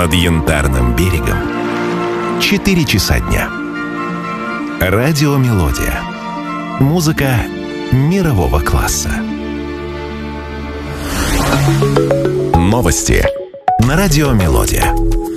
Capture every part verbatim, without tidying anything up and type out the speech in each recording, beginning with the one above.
над Янтарным берегом четыре часа дня. Радио «Мелодия». Музыка мирового класса. Новости на радио «Мелодия».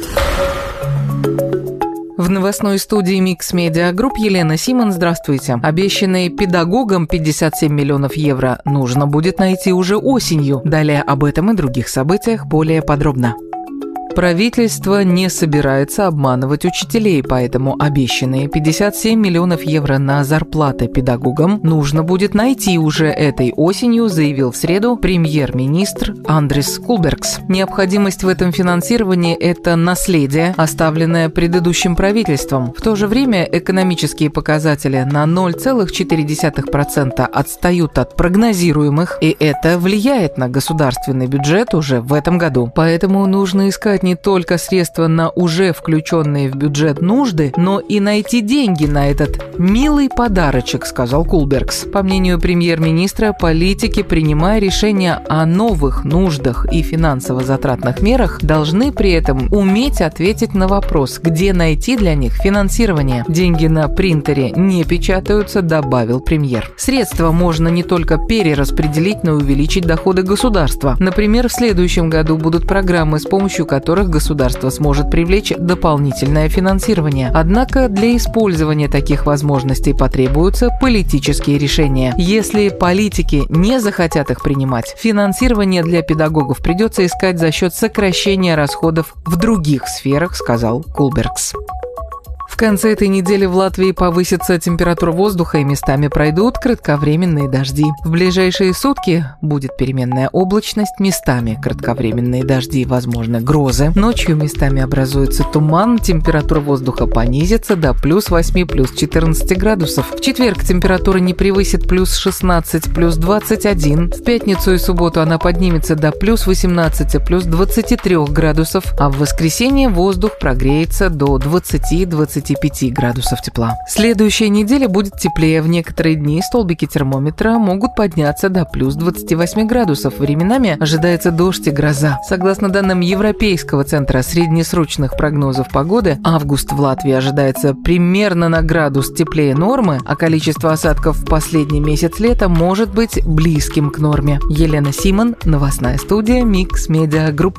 В новостной студии Mix Media Group Елена Симон. Здравствуйте. Обещанные педагогам пятьдесят семь миллионов евро нужно будет найти уже осенью. Далее об этом и других событиях более подробно. Правительство не собирается обманывать учителей, поэтому обещанные пятьдесят семь миллионов евро на зарплаты педагогам нужно будет найти уже этой осенью, заявил в среду премьер-министр Андрис Кулбергс. Необходимость в этом финансировании – это наследие, оставленное предыдущим правительством. В то же время экономические показатели на ноль целых четыре десятых процента отстают от прогнозируемых, и это влияет на государственный бюджет уже в этом году. Поэтому нужно искать не только средства на уже включенные в бюджет нужды, но и найти деньги на этот милый подарочек, сказал Кулбергс. По мнению премьер-министра, политики, принимая решения о новых нуждах и финансово-затратных мерах, должны при этом уметь ответить на вопрос, где найти для них финансирование. Деньги на принтере не печатаются, добавил премьер. Средства можно не только перераспределить, но и увеличить доходы государства. Например, в следующем году будут программы, с помощью которых государство сможет привлечь дополнительное финансирование. Однако для использования таких возможностей потребуются политические решения. Если политики не захотят их принимать, финансирование для педагогов придется искать за счет сокращения расходов в других сферах, сказал Кулбергс. В конце этой недели в Латвии повысится температура воздуха и местами пройдут кратковременные дожди. В ближайшие сутки будет переменная облачность, местами кратковременные дожди, возможно, грозы. Ночью местами образуется туман, температура воздуха понизится до плюс восемь, плюс четырнадцать градусов. В четверг температура не превысит плюс шестнадцать, плюс двадцать один. В пятницу и субботу она поднимется до плюс восемнадцать, плюс двадцать три градусов, а в воскресенье воздух прогреется до двадцати-двадцати пяти градусов тепла. Следующая неделя будет теплее. В некоторые дни столбики термометра могут подняться до плюс двадцати восьми градусов. Временами ожидается дождь и гроза. Согласно данным Европейского центра среднесрочных прогнозов погоды, август в Латвии ожидается примерно на градус теплее нормы, а количество осадков в последний месяц лета может быть близким к норме. Елена Симон, новостная студия Mix Media Group.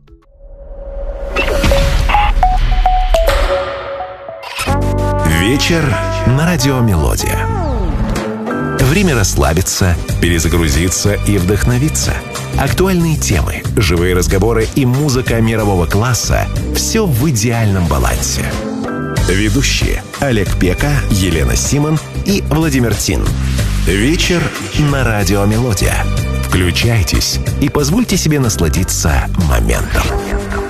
Вечер на радио «Мелодия». Время расслабиться, перезагрузиться и вдохновиться. Актуальные темы, живые разговоры и музыка мирового класса – все в идеальном балансе. Ведущие Олег Пека, Елена Симон и Владимир Тин. Вечер на радио «Мелодия». Включайтесь и позвольте себе насладиться моментом.